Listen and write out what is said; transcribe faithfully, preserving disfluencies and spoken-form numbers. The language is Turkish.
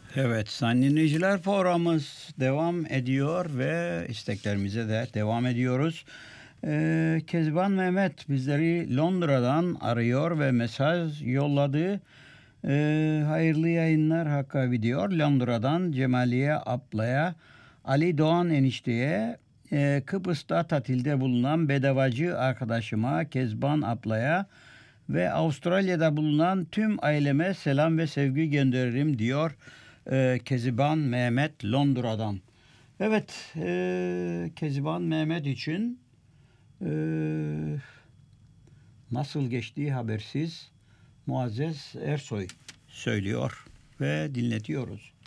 Evet, sayın dinleyiciler programımız devam ediyor ve isteklerimize de devam ediyoruz. Ee, Kezban Mehmet bizleri Londra'dan arıyor ve mesaj yolladı. Ee, hayırlı yayınlar Hakkı diyor. Londra'dan Cemaliye ablaya, Ali Doğan enişteye, e, Kıbrıs'ta tatilde bulunan bedavacı arkadaşıma, Kezban ablaya ve Avustralya'da bulunan tüm aileme selam ve sevgi gönderirim diyor e, Keziban Mehmet Londra'dan. Evet, e, Keziban Mehmet için e, nasıl geçtiği habersiz Muazzez Ersoy söylüyor ve dinletiyoruz.